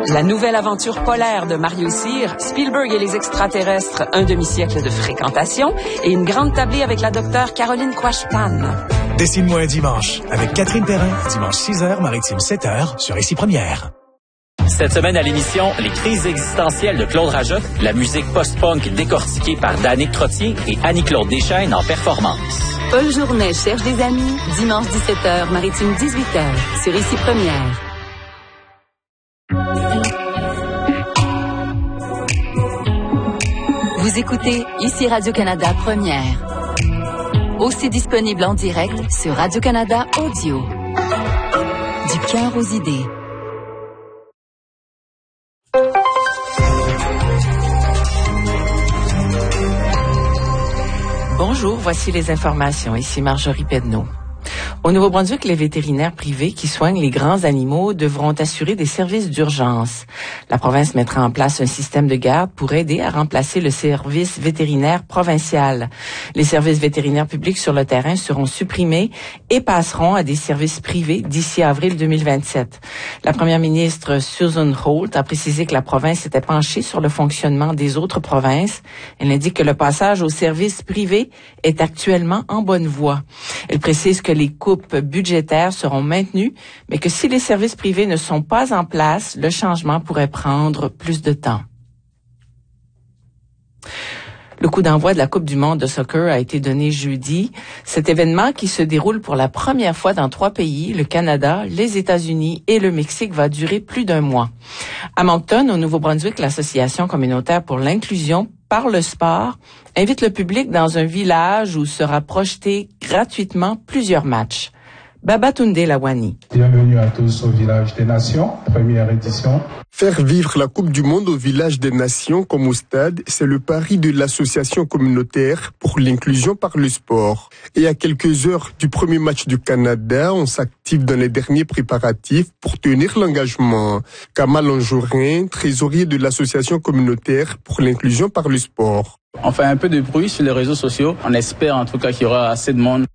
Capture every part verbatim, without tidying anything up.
La nouvelle aventure polaire de Mario Cyr, Spielberg et les extraterrestres, un demi-siècle de fréquentation et une grande tablée avec la docteure Caroline Quashpan. Dessine-moi un dimanche avec Catherine Perrin, dimanche six heures, maritime sept heures, sur Ici Première. Cette semaine à l'émission, les crises existentielles de Claude Rajotte, la musique post-punk décortiquée par Danick Trottier et Annie-Claude Deschaines en performance. Paul Journet cherche des amis, dimanche dix-sept heures, maritime dix-huit heures, sur Ici Première. Vous écoutez Ici Radio-Canada Première. Aussi disponible en direct sur Radio-Canada Audio. Du cœur aux idées. Bonjour, voici les informations. Ici Marjorie Pedneau. Au Nouveau-Brunswick, les vétérinaires privés qui soignent les grands animaux devront assurer des services d'urgence. La province mettra en place un système de garde pour aider à remplacer le service vétérinaire provincial. Les services vétérinaires publics sur le terrain seront supprimés et passeront à des services privés d'ici avril deux mille vingt-sept. La première ministre Susan Holt a précisé que la province s'était penchée sur le fonctionnement des autres provinces. Elle indique que le passage aux services privés est actuellement en bonne voie. Elle précise que les coupes budgétaires seront maintenues, mais que si les services privés ne sont pas en place, le changement pourrait prendre plus de temps. Le coup d'envoi de la Coupe du monde de soccer a été donné jeudi. Cet événement qui se déroule pour la première fois dans trois pays, le Canada, les États-Unis et le Mexique, va durer plus d'un mois. À Moncton, au Nouveau-Brunswick, l'Association communautaire pour l'inclusion par le sport invite le public dans un village où sera projeté gratuitement plusieurs matchs. Babatunde Lawani. Bienvenue à tous au Village des Nations, première édition. Faire vivre la Coupe du Monde au Village des Nations comme au stade, c'est le pari de l'Association communautaire pour l'inclusion par le sport. Et à quelques heures du premier match du Canada, on s'active dans les derniers préparatifs pour tenir l'engagement. Kamal Anjourin, trésorier de l'Association communautaire pour l'inclusion par le sport. On fait un peu de bruit sur les réseaux sociaux. On espère en tout cas qu'il y aura assez de monde.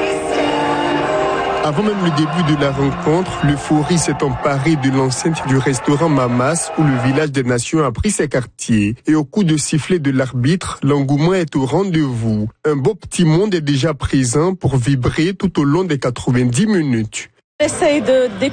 Avant même le début de la rencontre, l'euphorie s'est emparée de l'enceinte du restaurant Mamas où le Village des Nations a pris ses quartiers. Et au coup de sifflet de l'arbitre, l'engouement est au rendez-vous. Un beau petit monde est déjà présent pour vibrer tout au long des quatre-vingt-dix minutes. J'essaie de